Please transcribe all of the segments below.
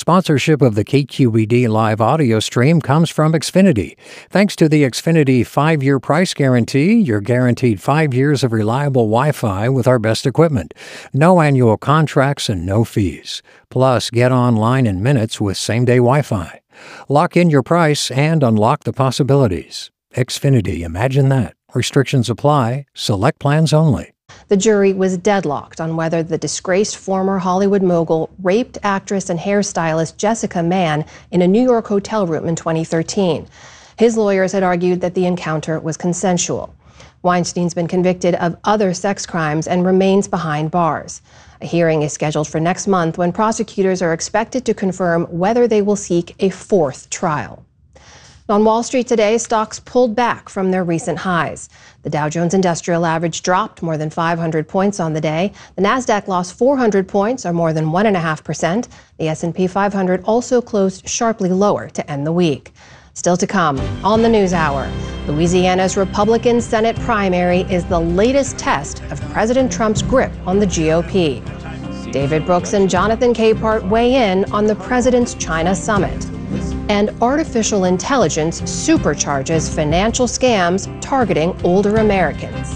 Sponsorship of the KQED live audio stream comes from Xfinity. Thanks to the Xfinity 5-year price guarantee, you're guaranteed 5 years of reliable Wi-Fi with our best equipment. No annual contracts and no fees. Plus, get online in minutes with same-day Wi-Fi. Lock in your price and unlock the possibilities. Xfinity, imagine that. Restrictions apply. Select plans only. The jury was deadlocked on whether the disgraced former Hollywood mogul raped actress and hairstylist Jessica Mann in a New York hotel room in 2013. His lawyers had argued that the encounter was consensual. Weinstein's been convicted of other sex crimes and remains behind bars. A hearing is scheduled for next month when prosecutors are expected to confirm whether they will seek a fourth trial. On Wall Street today, stocks pulled back from their recent highs. The Dow Jones Industrial Average dropped more than 500 points on the day. The Nasdaq lost 400 points, or more than 1.5%. The S&P 500 also closed sharply lower to end the week. Still to come on the News Hour, Louisiana's Republican Senate primary is the latest test of President Trump's grip on the GOP. David Brooks and Jonathan Capehart weigh in on the president's China summit. And artificial intelligence supercharges financial scams targeting older Americans.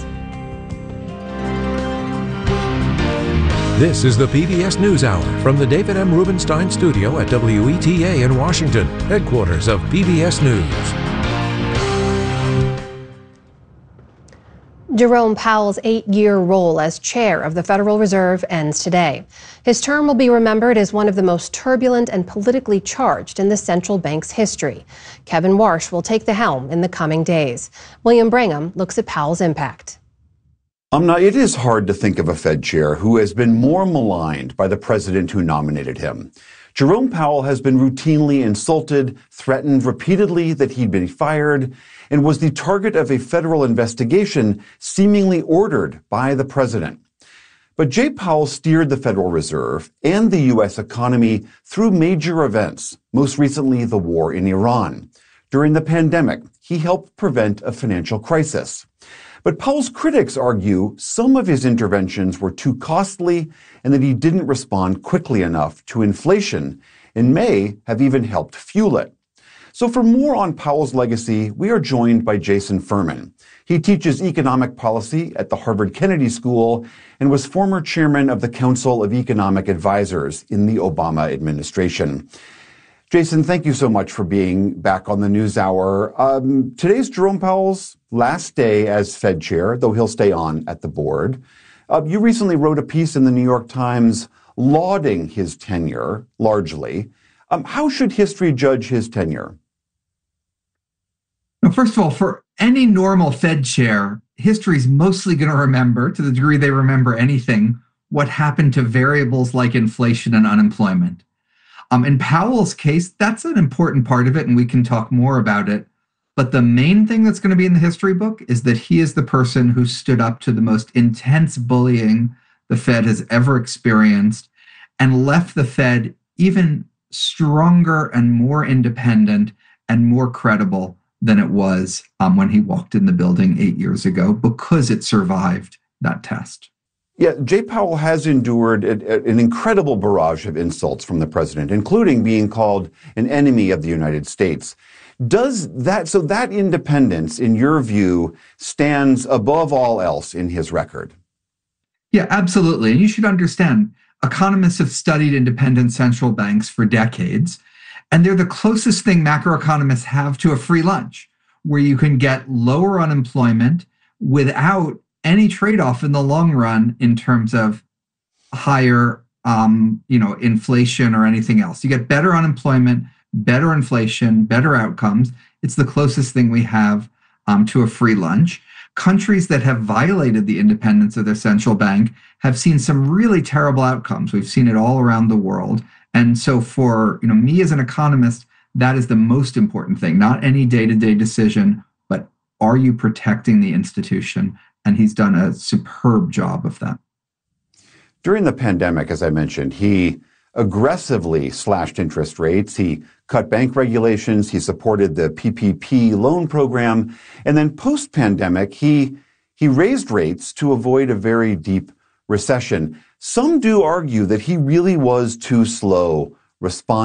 This is the PBS NewsHour from the David M. Rubenstein studio at WETA in Washington, headquarters of PBS News. Jerome Powell's 8-year role as chair of the Federal Reserve ends today. His term will be remembered as one of the most turbulent and politically charged in the central bank's history. Kevin Warsh will take the helm in the coming days. William Brangham looks at Powell's impact. It is hard to think of a Fed chair who has been more maligned by the president who nominated him. Jerome Powell has been routinely insulted, threatened repeatedly that he'd been fired, and was the target of a federal investigation seemingly ordered by the president. But Jay Powell steered the Federal Reserve and the U.S. economy through major events, most recently the war in Iran. During the pandemic, he helped prevent a financial crisis. But Powell's critics argue some of his interventions were too costly and that he didn't respond quickly enough to inflation and may have even helped fuel it. So for more on Powell's legacy, we are joined by Jason Furman. He teaches economic policy at the Harvard Kennedy School and was former chairman of the Council of Economic Advisors in the Obama administration. Jason, thank you so much for being back on the NewsHour. Today's Jerome Powell's last day as Fed chair, though he'll stay on at the board. You recently wrote a piece in the New York Times lauding his tenure, largely. How should history judge his tenure? First of all, for any normal Fed chair, history's mostly going to remember, to the degree they remember anything, what happened to variables like inflation and unemployment. In Powell's case, that's an important part of it, and we can talk more about it. But the main thing that's going to be in the history book is that he is the person who stood up to the most intense bullying the Fed has ever experienced and left the Fed even stronger and more independent and more credible than it was when he walked in the building 8 years ago, because it survived that test. Yeah, Jay Powell has endured an incredible barrage of insults from the president, including being called an enemy of the United States. So that independence, in your view, stands above all else in his record? Yeah, absolutely. And you should understand, economists have studied independent central banks for decades, and they're the closest thing macroeconomists have to a free lunch, where you can get lower unemployment without any trade-off in the long run in terms of higher, inflation or anything else. You get better unemployment, better inflation, better outcomes. It's the closest thing we have to a free lunch. Countries that have violated the independence of their central bank have seen some really terrible outcomes. We've seen it all around the world. And so for me as an economist, that is the most important thing, not any day-to-day decision, but are you protecting the institution? And he's done a superb job of that. During the pandemic, as I mentioned, he aggressively slashed interest rates. He cut bank regulations. He supported the PPP loan program. And then post-pandemic, he raised rates to avoid a very deep recession. Some do argue that he really was too slow responding